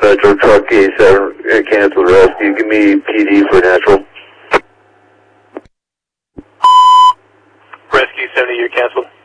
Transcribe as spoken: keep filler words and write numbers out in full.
Metro Truck A seven, uh, canceled rescue. Give me P D for natural. Rescue seventy, you're canceled.